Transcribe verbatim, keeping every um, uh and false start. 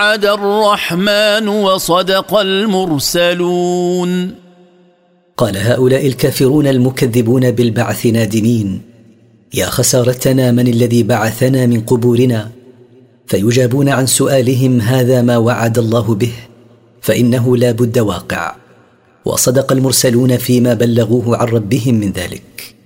وعد الرحمن وصدق المرسلون. قال هؤلاء الكافرون المكذبون بالبعث نادمين: يا خسارتنا، من الذي بعثنا من قبورنا؟ فيجابون عن سؤالهم: هذا ما وعد الله به، فإنه لا بد واقع. وصدق المرسلون فيما بلغوه عن ربهم من ذلك.